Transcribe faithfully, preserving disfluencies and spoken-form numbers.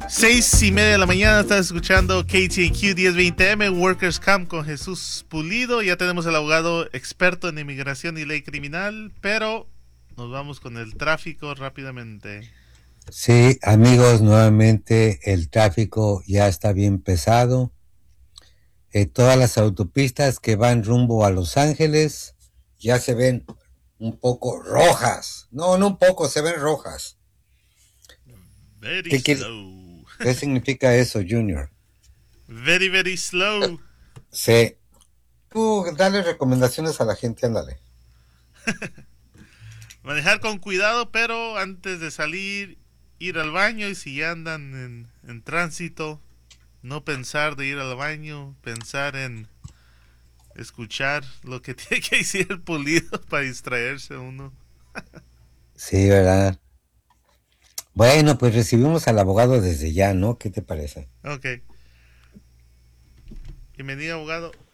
Seis y media de la mañana, estás escuchando K T N Q diez veinte M, Workers Camp con Jesús Pulido. Ya tenemos el abogado experto en inmigración y ley criminal, pero nos vamos con el tráfico rápidamente. Sí, amigos, nuevamente el tráfico ya está bien pesado. Eh, todas las autopistas que van rumbo a Los Ángeles ya se ven un poco rojas. No, no un poco, se ven rojas. Very ¿Qué, quiere- slow. qué significa eso, Junior? Very, very slow. Sí. Tú dale recomendaciones a la gente, ándale. Manejar con cuidado, pero antes de salir, ir al baño. Y si ya andan en, en tránsito, no pensar de ir al baño, pensar en escuchar lo que tiene que decir el Pulido para distraerse uno. Sí, ¿verdad? Bueno, pues recibimos al abogado desde ya, ¿no? ¿Qué te parece? Ok. Bienvenido, abogado.